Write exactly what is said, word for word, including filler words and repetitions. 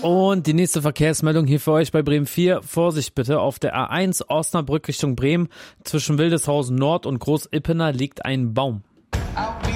Und die nächste Verkehrsmeldung hier für euch bei Bremen vier. Vorsicht bitte, auf der A eins Osnabrück Richtung Bremen zwischen Wildeshausen Nord und Großippener liegt ein Baum.